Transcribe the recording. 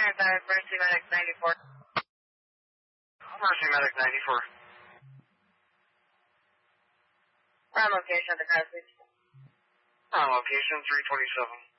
Emergency Medic 94. Emergency Medic 94. We're on location at the car, please. On location 327.